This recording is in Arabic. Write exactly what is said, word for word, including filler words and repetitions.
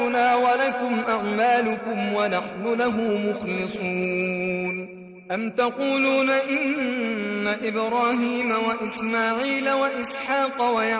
ولكم أعمالكم ونحن له مخلصون أم تقولون إن إبراهيم وإسماعيل وإسحاق ويعقوب